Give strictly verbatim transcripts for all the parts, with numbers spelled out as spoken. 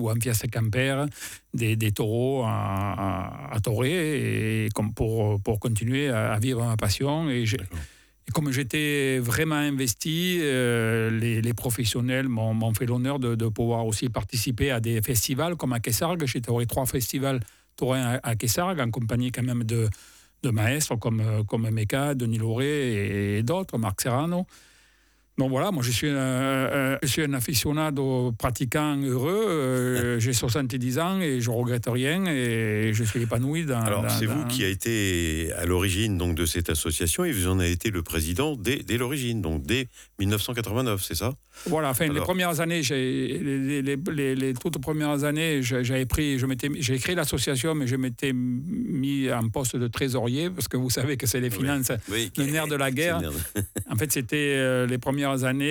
ou en Fiesta Camper, des, des taureaux à, à, à torer, et comme pour, pour continuer à, à vivre ma passion. Et, et comme j'étais vraiment investi, euh, les, les professionnels m'ont, m'ont fait l'honneur de, de pouvoir aussi participer à des festivals comme à Quessargues. J'ai touré trois festivals taurins à, à Quessargues, en compagnie quand même de, de maestros comme, comme Meka, Denis Lauré et, et d'autres, Marc Serrano. Donc voilà, moi je suis un, un, je suis un aficionado pratiquant heureux, euh, j'ai soixante-dix ans et je ne regrette rien et je suis épanoui dans... Alors dans, c'est dans... vous qui a été à l'origine donc, de cette association et vous en avez été le président dès, dès l'origine, donc dès dix-neuf cent quatre-vingt-neuf, c'est ça? Voilà, enfin Alors... les premières années, j'ai, les, les, les, les toutes premières années, j'avais pris, je m'étais, j'ai créé l'association, mais je m'étais mis en poste de trésorier, parce que vous savez que c'est les finances, oui. Oui. le nerf de la guerre. En fait, c'était euh, les premières années,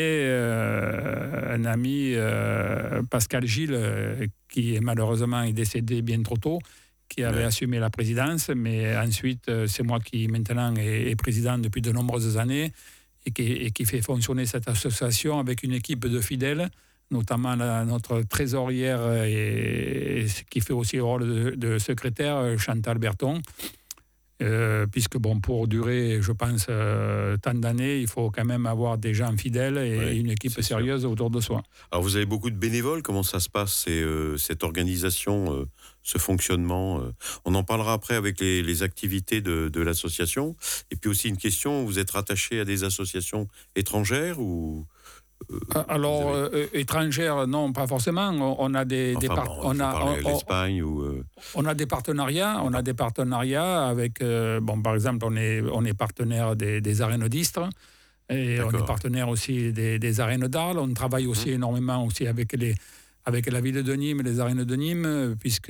euh, un ami, euh, Pascal Gilles, euh, qui malheureusement est décédé bien trop tôt, qui avait ouais. assumé la présidence, mais ensuite, euh, c'est moi qui maintenant est, est président depuis de nombreuses années et qui, et qui fait fonctionner cette association avec une équipe de fidèles, notamment la, notre trésorière et, et qui fait aussi le rôle de, de secrétaire, Chantal Berton. Euh, puisque bon, pour durer, je pense, euh, tant d'années, il faut quand même avoir des gens fidèles et oui, une équipe sérieuse sûr. Autour de soi. Alors vous avez beaucoup de bénévoles, comment ça se passe, c'est, euh, cette organisation, euh, ce fonctionnement euh, on en parlera après avec les, les activités de, de l'association. Et puis aussi une question, vous êtes rattaché à des associations étrangères ou... Euh, Alors, avez... euh, étrangères, non, pas forcément. On, on a des, enfin, des par... bon, on a on, l'Espagne on, ou euh... on a des partenariats. On a des partenariats avec, euh, bon, par exemple, on est on est partenaire des, des arènes d'Istres et D'accord. on est partenaire aussi des, des arènes d'Arles. On travaille aussi mmh. énormément aussi avec les avec la ville de Nîmes, les arènes de Nîmes, puisque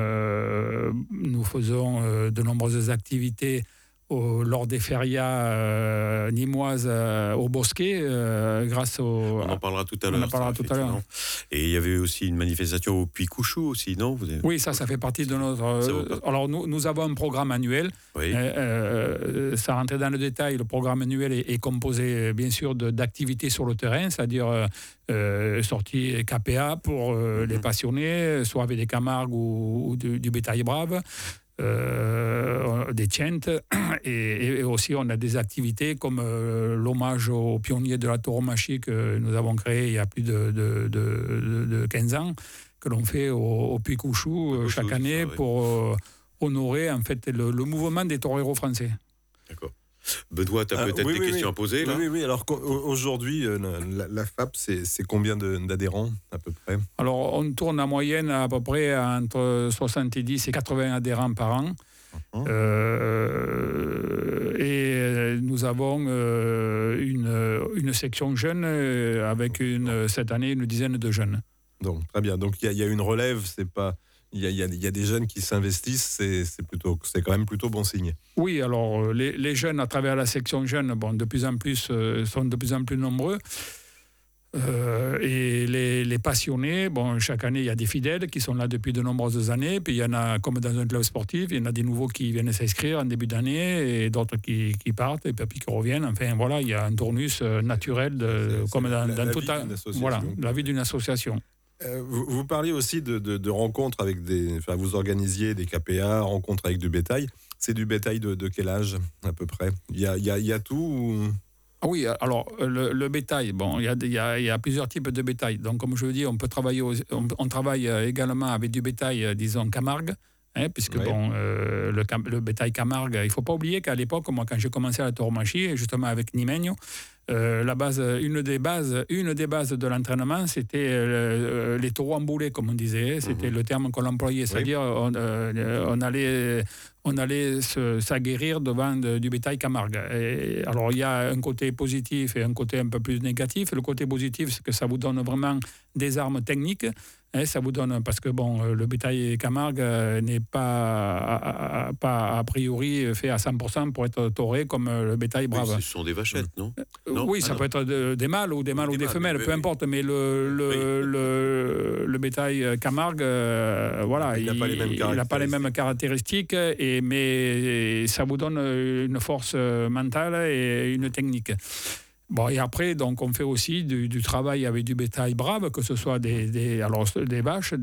euh, nous faisons euh, de nombreuses activités Au, lors des férias euh, nîmoises euh, au Bosquet, euh, grâce au... On en parlera tout à l'heure. On en parlera tout à l'heure. Et il y avait aussi une manifestation au Puy Couchou aussi, non? Vous avez... Oui, ça, ça fait partie de notre... Euh, alors, nous, nous avons un programme annuel. Oui. Euh, euh, ça rentrait dans le détail. Le programme annuel est, est composé, bien sûr, de, d'activités sur le terrain, c'est-à-dire euh, sorties K P A pour euh, mm-hmm. les passionnés, soit avec des Camargues ou, ou du, du bétail brave. Euh, des tientes et, et aussi on a des activités comme euh, l'hommage aux pionniers de la tauromachie que nous avons créé il y a plus de, de, de, de quinze ans, que l'on fait au, au Puy Couchou euh, chaque année ça, oui. pour euh, honorer en fait le, le mouvement des toreros français. D'accord. Benoît, tu as euh, peut-être oui, des oui, questions oui. à poser là. Oui, oui, oui. Alors aujourd'hui, la, la F A P, c'est, c'est combien de, d'adhérents à peu près? Alors on tourne en moyenne à peu près entre soixante-dix et quatre-vingts adhérents par an. Uh-huh. Euh, et nous avons euh, une, une section jeune avec une, cette année une dizaine de jeunes. Donc très bien. Donc il y, y a une relève, c'est pas. Il y, y, y a des jeunes qui s'investissent, c'est, c'est, plutôt, c'est quand même plutôt bon signe. Oui, alors les, les jeunes à travers la section jeune, bon, de plus en plus, euh, sont de plus en plus nombreux. Euh, et les, les passionnés, bon, chaque année, il y a des fidèles qui sont là depuis de nombreuses années. Puis il y en a, comme dans un club sportif, il y en a des nouveaux qui viennent s'inscrire en début d'année et d'autres qui, qui partent et puis qui reviennent. Enfin, voilà, il y a un tournus naturel, de, c'est, comme c'est dans, la, dans toute la, voilà, la vie d'une association. Euh, vous, vous parliez aussi de, de, de rencontres avec des... Enfin, vous organisiez des K P A, rencontres avec du bétail. C'est du bétail de, de quel âge, à peu près? Il y a, il y a, il y a tout ou... Oui, alors, le, le bétail, bon, il y, a, il, y a, il y a plusieurs types de bétail. Donc, comme je vous dis, on peut travailler... Aux, on, on travaille également avec du bétail, disons, Camargue. Hein, puisque oui. bon, euh, le, le bétail Camargue, il ne faut pas oublier qu'à l'époque, moi, quand j'ai commencé à la tauromachie, justement avec Nimeño, euh, la base, une des bases, une des bases de l'entraînement, c'était euh, les taureaux emboulés, comme on disait. C'était mm-hmm. le terme qu'on employait, c'est-à-dire oui. on, euh, on allait, on allait se, s'aguerrir devant de, du bétail Camargue. Et, alors il y a un côté positif et un côté un peu plus négatif. Le côté positif, c'est que ça vous donne vraiment des armes techniques. Hein, ça vous donne, parce que bon, le bétail Camargue euh, n'est pas a, a, pas a priori fait à cent pour cent pour être tauré comme le bétail brave. Oui, ce sont des vachettes, non, euh, non Oui, ah ça non. peut être de, des mâles ou des mâles ou des, des femelles, peu oui, importe. Mais le, le, oui. le, le bétail Camargue, euh, voilà, il n'a pas les mêmes caractéristiques. Pas les mêmes caractéristiques et, mais ça vous donne une force mentale et une technique. Bon, et après, donc, on fait aussi du, du travail avec du bétail brave, que ce soit des, des, alors, des vaches,